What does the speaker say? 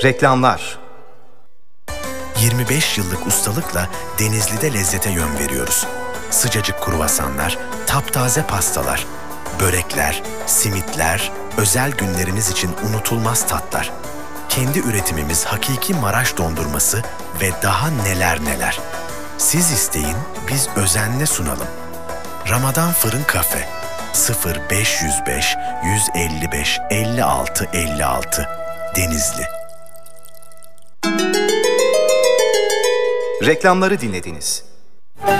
Reklamlar. 25 yıllık ustalıkla Denizli'de lezzete yön veriyoruz. Sıcacık kruvasanlar, taptaze pastalar, börekler, simitler, özel günleriniz için unutulmaz tatlar. Kendi üretimimiz hakiki Maraş dondurması ve daha neler neler. Siz isteyin, biz özenle sunalım. Ramazan Fırın Kafe 0505 155 56 56 Denizli. Reklamları dinlediniz.